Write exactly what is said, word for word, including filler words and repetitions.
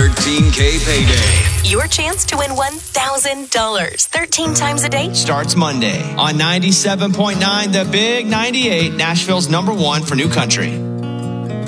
thirteen K payday. Your chance to win one thousand dollars thirteen times a day starts Monday on ninety-seven point nine, The Big ninety-eight, Nashville's number one for new country.